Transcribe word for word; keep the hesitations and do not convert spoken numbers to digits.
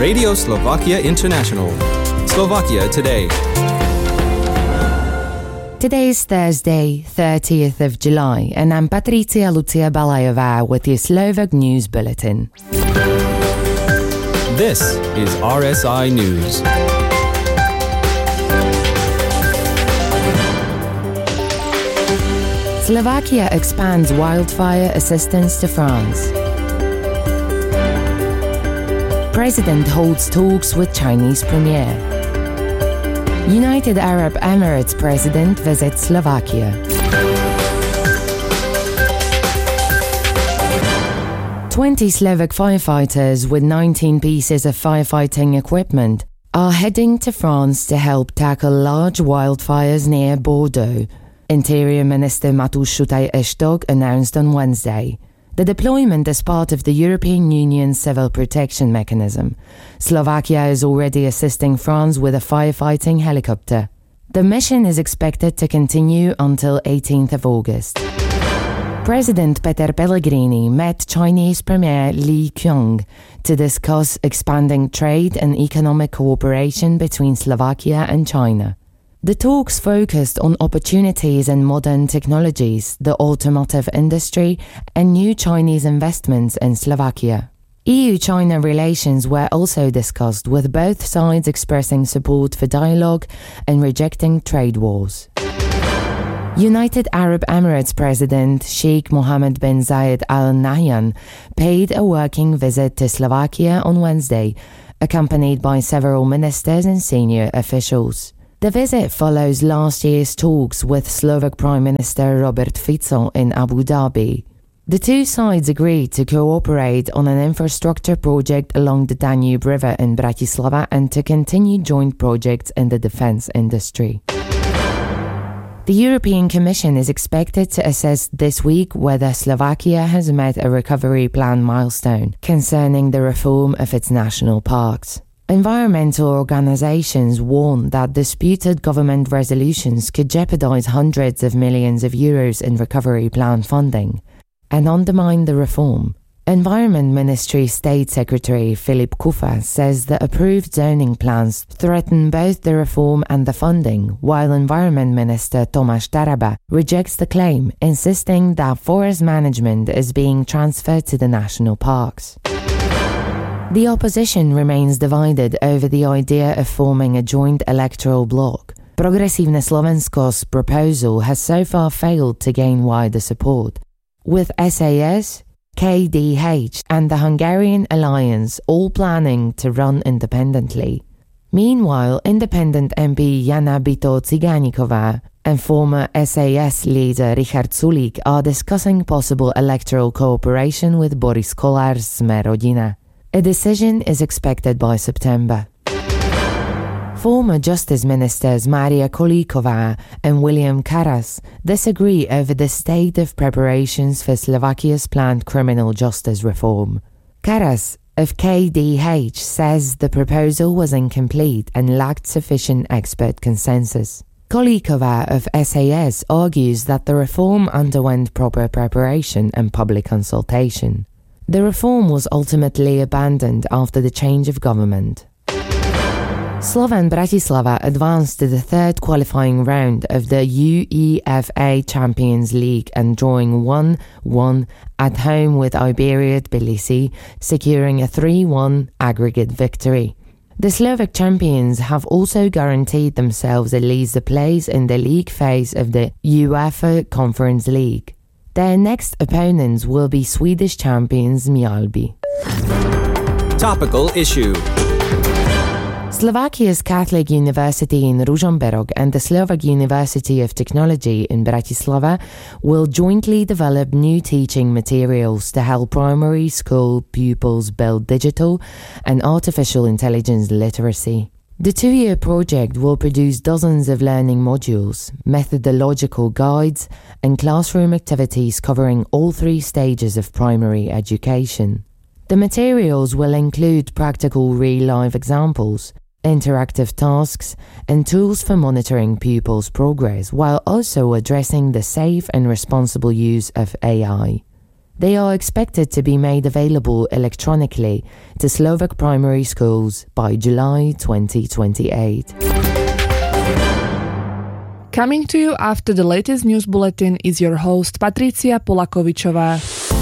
Radio Slovakia International. Slovakia Today. Today is Thursday, thirtieth of July, and I'm Patricia Lucia Balajová with your Slovak News Bulletin. This is R S I News. Slovakia expands wildfire assistance to France. President holds talks with Chinese premier. United Arab Emirates President visits Slovakia. twenty Slovak firefighters with nineteen pieces of firefighting equipment are heading to France to help tackle large wildfires near Bordeaux, Interior Minister Mateusz Šutaj-Eštok announced on Wednesday. The deployment is part of the European Union Civil Protection Mechanism. Slovakia is already assisting France with a firefighting helicopter. The mission is expected to continue until eighteenth of August. President Peter Pellegrini met Chinese Premier Li Qiang to discuss expanding trade and economic cooperation between Slovakia and China. The talks focused on opportunities in modern technologies, the automotive industry, and new Chinese investments in Slovakia. E U-China relations were also discussed, with both sides expressing support for dialogue and rejecting trade wars. United Arab Emirates President Sheikh Mohammed bin Zayed Al Nahyan paid a working visit to Slovakia on Wednesday, accompanied by several ministers and senior officials. The visit follows last year's talks with Slovak Prime Minister Robert Fico in Abu Dhabi. The two sides agreed to cooperate on an infrastructure project along the Danube River in Bratislava and to continue joint projects in the defense industry. The European Commission is expected to assess this week whether Slovakia has met a recovery plan milestone concerning the reform of its national parks. Environmental organizations warn that disputed government resolutions could jeopardize hundreds of millions of euros in recovery plan funding and undermine the reform. Environment Ministry State Secretary Filip Kufa says the approved zoning plans threaten both the reform and the funding, while Environment Minister Tomáš Taraba rejects the claim, insisting that forest management is being transferred to the national parks. The opposition remains divided over the idea of forming a joint electoral bloc. Progresívne Slovensko's proposal has so far failed to gain wider support, with S A S, K D H and the Hungarian Alliance all planning to run independently. Meanwhile, independent M P Jana Bito-Ciganíková and former S A S leader Richard Sulík are discussing possible electoral cooperation with Boris Kollár's Sme rodina. A decision is expected by September. Former Justice Ministers Maria Kolíková and William Karas disagree over the state of preparations for Slovakia's planned criminal justice reform. Karas of K D H says the proposal was incomplete and lacked sufficient expert consensus. Kolíková of S A S argues that the reform underwent proper preparation and public consultation. The reform was ultimately abandoned after the change of government. Slovan Bratislava advanced to the third qualifying round of the UEFA Champions League and drawing one one at home with Iberia Tbilisi, securing a three one aggregate victory. The Slovak champions have also guaranteed themselves at least a place in the league phase of the UEFA Conference League. Their next opponents will be Swedish champions Mjällby. Topical issue. Slovakia's Catholic University in Ružomberok and the Slovak University of Technology in Bratislava will jointly develop new teaching materials to help primary school pupils build digital and artificial intelligence literacy. The two-year project will produce dozens of learning modules, methodological guides, and classroom activities covering all three stages of primary education. The materials will include practical real-life examples, interactive tasks, and tools for monitoring pupils' progress, while also addressing the safe and responsible use of A I. They are expected to be made available electronically to Slovak primary schools by July twenty twenty-eight. Coming to you after the latest news bulletin is your host Patricia Polakovičová.